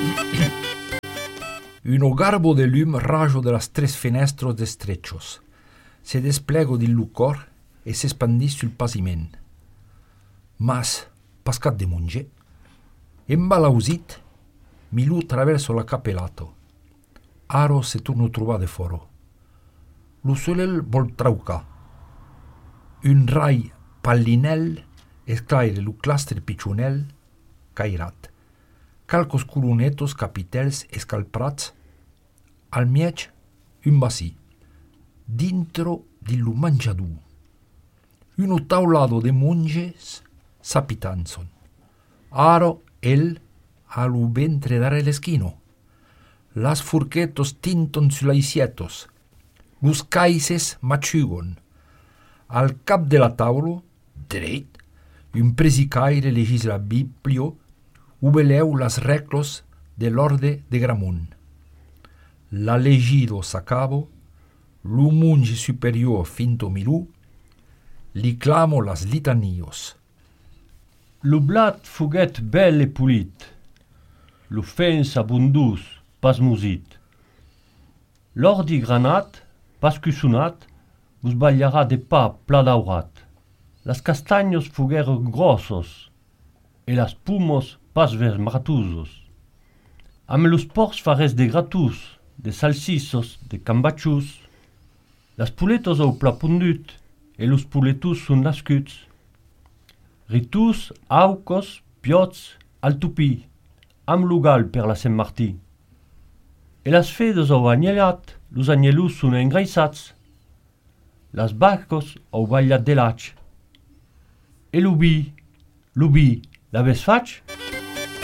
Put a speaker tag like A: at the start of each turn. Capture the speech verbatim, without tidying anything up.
A: Uno garbo de lum rajo de las tres fenestros destrechos. Se desplego del lucor e s'espandís sul paviment. Mas, pascat de monge, embalausit, Milù traverso la capelato. Aro se torno trobar de foro. Lo solel vol traucar. Un rai pallinel esclaire lu clastre piccionel cairat. Calcos culunetos capitels escalprats. Al miec un basí. Dintro di lu mangiadù. Uno taulado de monges sapitanzon. Aro el a lu ventre dare l'eschino. Las furquetos tinton sulaisietos. Lus caises machugon. Al cap de la taulo, dreit, un presicaire legis la Biblio, ubeleu las reclos de l'orde de Gramont. La legido s'acabo, lu munge superior finto Milù, li clamo las litanios.
B: Lu blat fuguet bel e pulit, l'offensa abundus, pas musit. L'ordi granat, pas cussunat, vos bagliarà de pa pla daurat. Las castagnos fugueron grossos, e las pumos pas vesmratusos. Am los porcs fares de gratus, de salsissos, de cambachus. Las puletos au pla pundut, e los puletus sun nascuts. Ritus, aucos, piots, al tupí, am lugal per la Sant Martí. E las fedes au agnelat, los agnelus sun engraissats. Las vacos au ballat de lac. E l'ubi, l'ubi, l'aves faig?